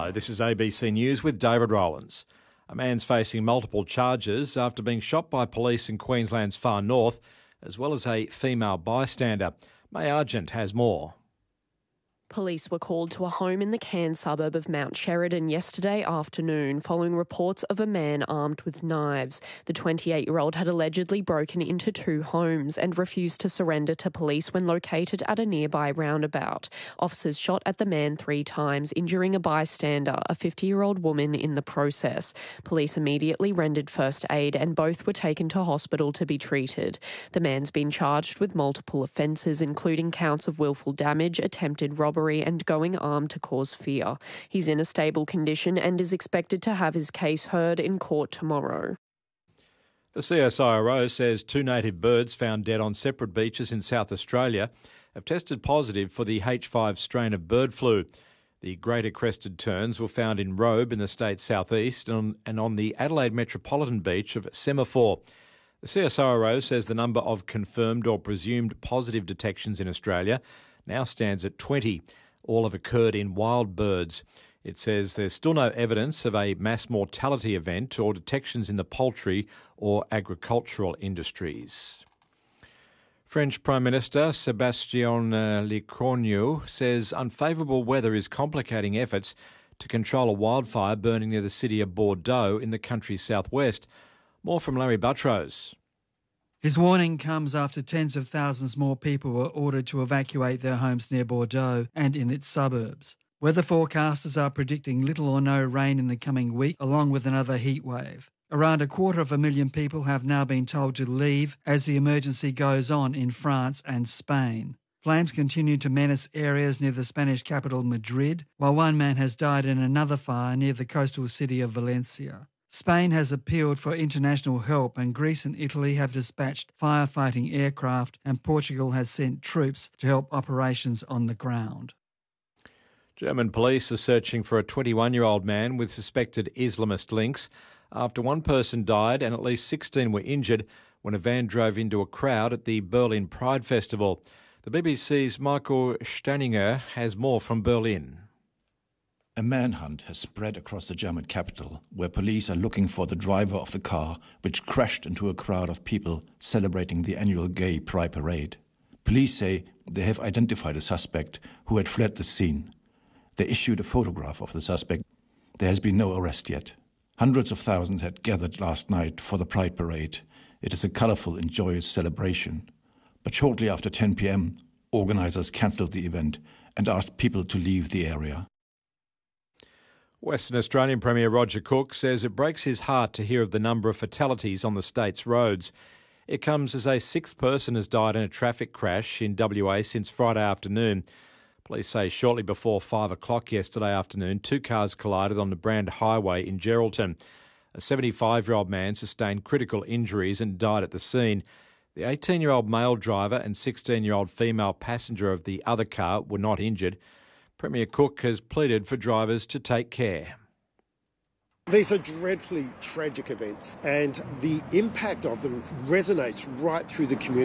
Hello, this is ABC News with David Rowlands. A man's facing multiple charges after being shot by police in Queensland's far north, as well as a female bystander. May Argent has more. Police were called to a home in the Cairns suburb of Mount Sheridan yesterday afternoon following reports of a man armed with knives. The 28-year-old had allegedly broken into 2 homes and refused to surrender to police when located at a nearby roundabout. Officers shot at the man 3 times, injuring a bystander, a 50-year-old woman, in the process. Police immediately rendered first aid and both were taken to hospital to be treated. The man's been charged with multiple offences, including counts of willful damage, attempted robbery and going armed to cause fear. He's in a stable condition and is expected to have his case heard in court tomorrow. The CSIRO says 2 native birds found dead on separate beaches in South Australia have tested positive for the H5 strain of bird flu. The greater crested terns were found in Robe in the state's southeast and on the Adelaide Metropolitan beach of Semaphore. The CSIRO says the number of confirmed or presumed positive detections in Australia now stands at 20. All have occurred in wild birds. It says there's still no evidence of a mass mortality event or detections in the poultry or agricultural industries. French Prime Minister Sébastien Lecornu says unfavourable weather is complicating efforts to control a wildfire burning near the city of Bordeaux in the country's southwest. More from Larry Buttrose. His warning comes after tens of thousands more people were ordered to evacuate their homes near Bordeaux and in its suburbs. Weather forecasters are predicting little or no rain in the coming week, along with another heat wave. Around 250,000 people have now been told to leave as the emergency goes on in France and Spain. Flames continue to menace areas near the Spanish capital Madrid, while one man has died in another fire near the coastal city of Valencia. Spain has appealed for international help and Greece and Italy have dispatched firefighting aircraft and Portugal has sent troops to help operations on the ground. German police are searching for a 21-year-old man with suspected Islamist links after one person died and at least 16 were injured when a van drove into a crowd at the Berlin Pride Festival. The BBC's Michael Steininger has more from Berlin. A manhunt has spread across the German capital, where police are looking for the driver of the car which crashed into a crowd of people celebrating the annual gay pride parade. Police say they have identified a suspect who had fled the scene. They issued a photograph of the suspect. There has been no arrest yet. Hundreds of thousands had gathered last night for the pride parade. It is a colourful and joyous celebration. But shortly after 10 p.m, organisers cancelled the event and asked people to leave the area. Western Australian Premier Roger Cook says it breaks his heart to hear of the number of fatalities on the state's roads. It comes as a 6th person has died in a traffic crash in WA since Friday afternoon. Police say shortly before 5 o'clock yesterday afternoon, 2 cars collided on the Brand Highway in Geraldton. A 75-year-old man sustained critical injuries and died at the scene. The 18-year-old male driver and 16-year-old female passenger of the other car were not injured. Premier Cook has pleaded for drivers to take care. These are dreadfully tragic events and the impact of them resonates right through the community.